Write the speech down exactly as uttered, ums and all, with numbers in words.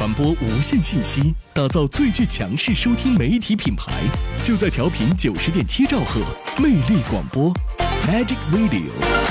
传播无限信息，打造最具强势收听媒体品牌，就在调频九十点七兆赫，魅力广播 ，Magic Radio。